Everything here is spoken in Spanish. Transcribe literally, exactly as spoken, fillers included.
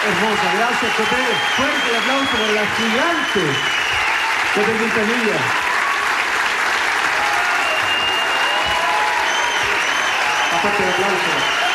Hermosa, gracias, Pepe. Fuerte el aplauso para la gigante Pepe Quintanilla. Aparte de aplauso.